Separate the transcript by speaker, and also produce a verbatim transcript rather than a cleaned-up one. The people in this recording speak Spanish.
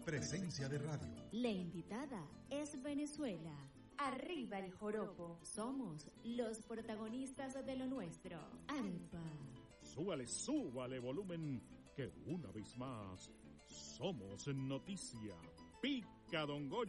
Speaker 1: Presencia de radio.
Speaker 2: La invitada es Venezuela. Arriba el joropo. Somos los protagonistas de lo nuestro. Alfa.
Speaker 3: Súbale, súbale volumen, que una vez más somos noticia. Pica Don Goyo.